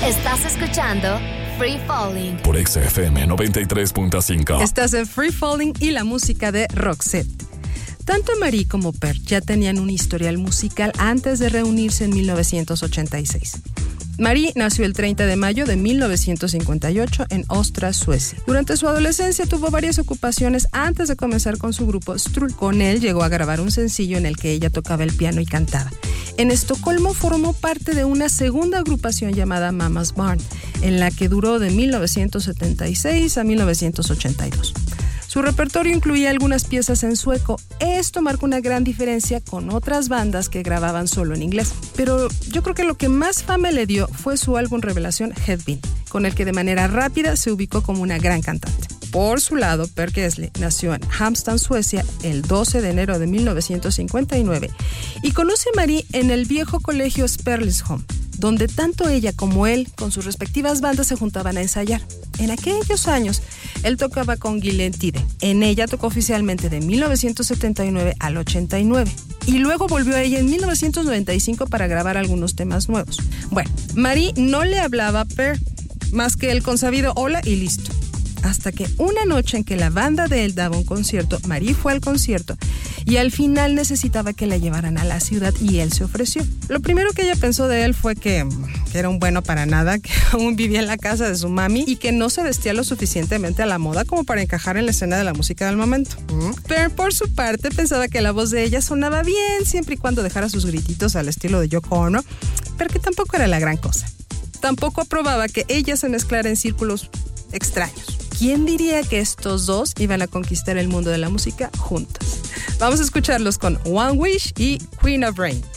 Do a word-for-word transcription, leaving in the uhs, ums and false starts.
Estás escuchando Free Falling por X F M noventa y tres punto cinco. Estás en Free Falling y la música de Roxette. Tanto Marie como Per ya tenían un historial musical antes de reunirse en mil novecientos ochenta y seis. Marie nació el treinta de mayo de mil novecientos cincuenta y ocho en Ostra, Suecia. Durante su adolescencia tuvo varias ocupaciones antes de comenzar con su grupo Strull. Con él llegó a grabar un sencillo en el que ella tocaba el piano y cantaba. En Estocolmo formó parte de una segunda agrupación llamada Mama's Barn, en la que duró de mil novecientos setenta y seis a mil novecientos ochenta y dos. Su repertorio incluía algunas piezas en sueco. Esto marcó una gran diferencia con otras bandas que grababan solo en inglés. Pero yo creo que lo que más fama le dio fue su álbum revelación Hedvig, con el que de manera rápida se ubicó como una gran cantante. Por su lado, Per Gessle nació en Halmstad, Suecia, el doce de enero de mil novecientos cincuenta y nueve y conoce a Marie en el viejo colegio Sperlisholm, donde tanto ella como él, con sus respectivas bandas, se juntaban a ensayar. En aquellos años, él tocaba con Gillen Tide. En ella tocó oficialmente de mil novecientos setenta y nueve al ochenta y nueve. Y luego volvió a ella en mil novecientos noventa y cinco para grabar algunos temas nuevos. Bueno, Marie no le hablaba a Per, más que el consabido hola y listo. Hasta que una noche en que la banda de él daba un concierto, Marie fue al concierto y al final necesitaba que la llevaran a la ciudad y él se ofreció. Lo primero que ella pensó de él fue que, que era un bueno para nada, que aún vivía en la casa de su mami y que no se vestía lo suficientemente a la moda como para encajar en la escena de la música del momento. Pero por su parte pensaba que la voz de ella sonaba bien siempre y cuando dejara sus grititos al estilo de Yoko Ono, pero que tampoco era la gran cosa. Tampoco aprobaba que ella se mezclara en círculos extraños. ¿Quién diría que estos dos iban a conquistar el mundo de la música juntos? Vamos a escucharlos con One Wish y Queen of Rain.